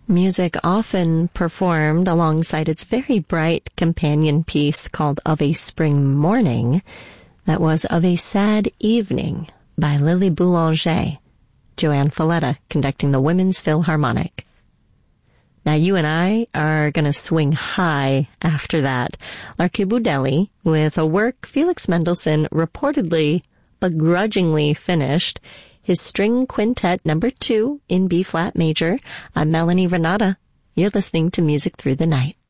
Music often performed alongside its very bright companion piece called Of a Spring Morning. That was Of a Sad Evening by Lily Boulanger, Joanne Falletta conducting the Women's Philharmonic. Now you and I are going to swing high after that. Larky Boudelli with a work Felix Mendelssohn reportedly begrudgingly finished, his String Quintet No. 2 in B-flat major. I'm Melanie Renata. You're listening to Music Through the Night.